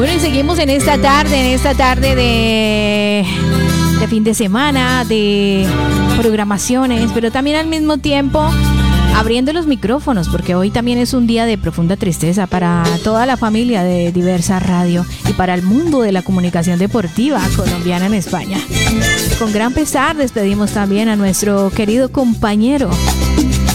Bueno, y seguimos en esta tarde de fin de semana, de programaciones, pero también al mismo tiempo abriendo los micrófonos, porque hoy también es un día de profunda tristeza para toda la familia de Diversa Radio y para el mundo de la comunicación deportiva colombiana en España. Con gran pesar despedimos también a nuestro querido compañero